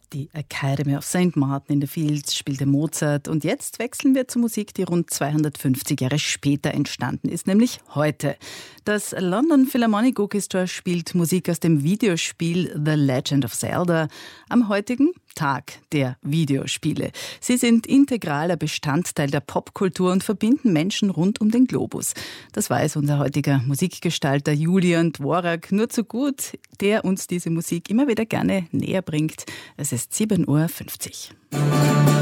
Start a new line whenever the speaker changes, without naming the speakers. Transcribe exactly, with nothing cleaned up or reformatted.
Die Academy of Saint Martin in the Fields spielte Mozart. Und jetzt wechseln wir zur Musik, die rund zweihundertfünfzig Jahre später entstanden ist, nämlich heute. Das London Philharmonic Orchestra spielt Musik aus dem Videospiel The Legend of Zelda am heutigen Tag der Videospiele. Sie sind integraler Bestandteil der Popkultur und verbinden Menschen rund um den Globus. Das weiß unser heutiger Musikgestalter Julian Dvorak nur zu gut, der uns diese Musik immer wieder gerne näher bringt. Es ist sieben Uhr fünfzig.